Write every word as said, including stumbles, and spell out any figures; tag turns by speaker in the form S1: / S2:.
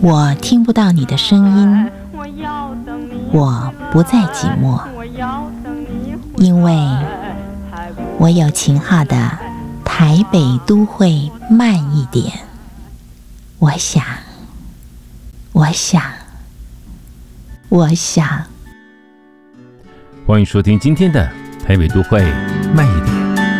S1: 我听不到你的声音，我不再寂寞，因为我有秦昊的台北都会慢一点。我想，我想，我想。
S2: 欢迎收听今天的台北都会慢一点。